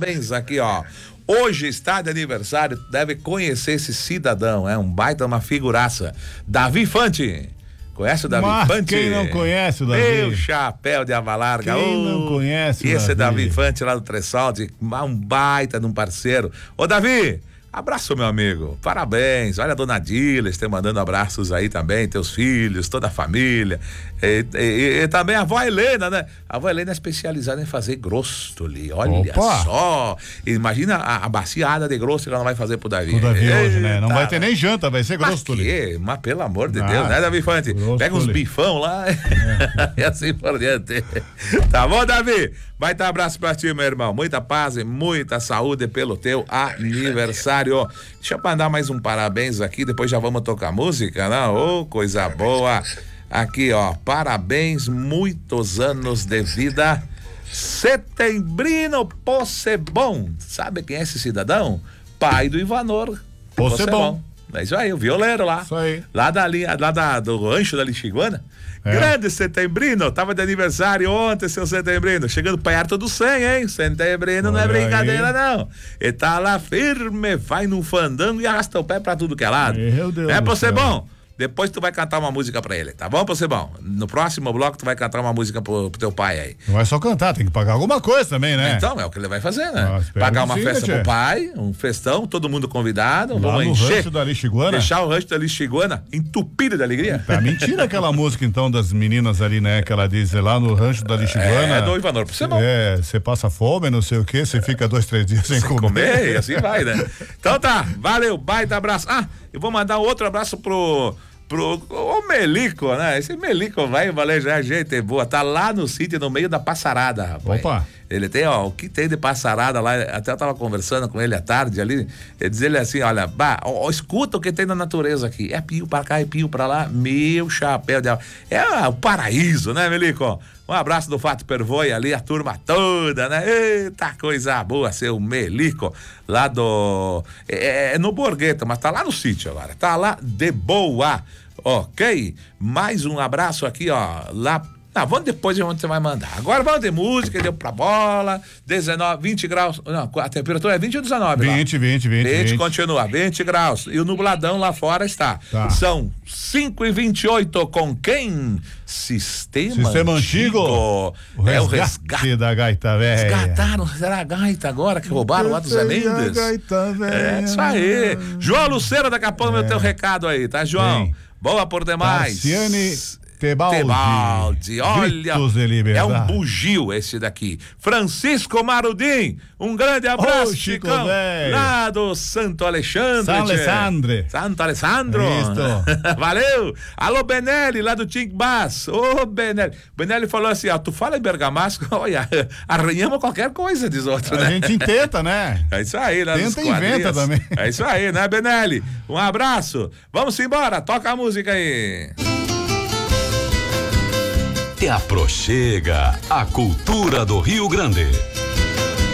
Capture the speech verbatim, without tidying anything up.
parabéns aqui, ó. Hoje está de aniversário, deve conhecer esse cidadão, é um baita, uma figuraça. Davi Fante. Conhece o Davi Mas Fante? Quem não conhece o Davi? Meu chapéu de aba larga. Quem oh, não conhece o Esse é Davi? Davi Fante lá do Tressalde, um baita de um parceiro. Ô, Davi, abraço, meu amigo. Parabéns. Olha a dona Diles, te mandando abraços aí também, teus filhos, toda a família. E, e, e também a avó Helena, né? A avó Helena é especializada em fazer grostoli. Olha Opa. só. Imagina a, a baciada de grosso que ela não vai fazer pro Davi. O Davi Eita, hoje, né? Não vai ter nem janta, vai ser mas grostoli. que? Mas pelo amor de Ah, Deus, né, Davi Fante? grostoli. Pega uns bifão lá é. e assim por diante. Tá bom, Davi? Vai dar abraço pra ti, meu irmão. Muita paz e muita saúde pelo teu aniversário. Deixa eu mandar mais um parabéns aqui, depois já vamos tocar música, né? Ô, coisa boa. Aqui, ó, parabéns, muitos anos de vida. Setembrino Possebon. Sabe quem é esse cidadão? Pai do Ivanor Possebon. É isso aí, o violeiro lá. Isso aí. Lá, da, lá da, do rancho da Lixiguana. É. Grande Setembrino, tava de aniversário ontem, seu Setembrino. Chegando perto do cem, hein? Setembrino Olha não é brincadeira, aí. não. Ele tá lá firme, vai no fandango e arrasta o pé pra tudo que é lado. Meu Deus. É, Possebon? Depois tu vai cantar uma música pra ele, tá bom, Possebon? No próximo bloco tu vai cantar uma música pro, pro teu pai aí. Não é só cantar, tem que pagar alguma coisa também, né? Então, é o que ele vai fazer, né? Ah, Pagar uma sim, festa tia. pro pai, um festão, todo mundo convidado, Lá vamos no encher. rancho da Lixiguana. Deixar o rancho da Lixiguana entupido de alegria. Tá, mentira aquela música então das meninas ali, né? Que ela diz lá no rancho da Lixiguana. É, do Ivanor Possebon. É, você passa fome, não sei o que, você fica dois, três dias sem, sem comer. comer. E assim vai, né? Então tá, valeu, baita abraço. Ah, eu vou mandar outro abraço pro pro o Melico, né? Esse Melico vai valer já gente boa, tá lá no sítio, no meio da passarada, rapaz. Opa! Ele tem, ó, o que tem de passarada lá, até eu tava conversando com ele à tarde ali, ele diz ele assim, olha, bah, ó, escuta o que tem na natureza aqui, é pio pra cá, é pio pra lá, meu chapéu de... é o paraíso, né, Melico? Um abraço do Fato Pervoi ali, a turma toda, né? Eita, coisa boa, seu Melico, lá do... É, é no Borgueta, mas tá lá no sítio agora, tá lá de boa, ok? Mais um abraço aqui, ó, lá... Não, vamos depois de onde você vai mandar. Agora vamos de música, deu pra bola, dezenove, vinte graus, não, a temperatura é vinte ou dezenove lá? vinte, vinte, vinte. vinte, continua, vinte graus. E o nubladão lá fora está. Tá. São cinco e vinte e oito com quem? Sistema, Sistema Antigo. Antigo. O é o resgate resgate. da gaita velha. Resgataram, será a gaita agora que roubaram lá do Zé Mendes? Gaita velha. É isso aí. João Lucero, daqui a pouco é. meu teu recado aí, tá, João? Bem, boa por demais. Tarciane Tebaldi. Tebaldi, olha, é um bugio esse daqui. Francisco Marudim, um grande abraço, oh, Chico, Chicão, véio. lá do Santo Alexandre. Santo Alessandre. Santo Alessandro. Valeu. Alô, Benelli, lá do Tink Bass. Ô, oh, Benelli. Benelli falou assim, ó, tu fala em bergamasco, olha, arranhamos qualquer coisa, diz outro, né? A gente intenta, né? É isso aí, né? Tenta e inventa também. É isso aí, né, Benelli? Um abraço. Vamos embora, toca a música aí. Te aproxega a cultura do Rio Grande.